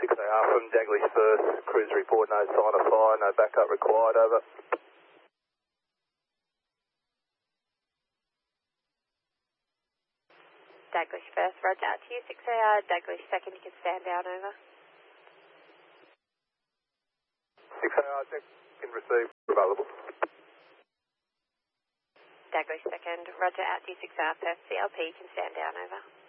6AR from Daglish first, cruise report, no sign of fire, no backup required, over. Daglish first, roger out to you, 6AR, Daglish second, you can stand down, over. 6AR, second receive, available. Daglish second, roger out to you, 6AR first, CLP, you can stand down, over.